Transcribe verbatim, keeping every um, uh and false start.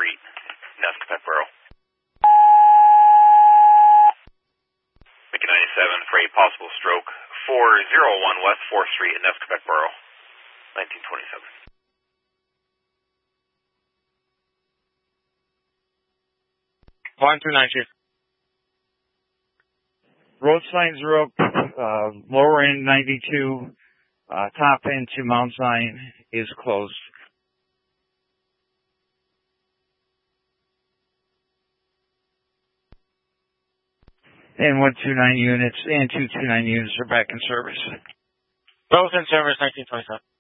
Street, Nescopec Borough. Mickey ninety-seven for a possible stroke, four oh one West fourth Street in Nescopec Borough, nineteen twenty-seven. one two nine, Chief. Road signs are up, uh, lower end ninety-two, uh, top end to Mount Zion is closed. And one two nine units and two two nine units are back in service. Both in service, nineteen twenty-seven.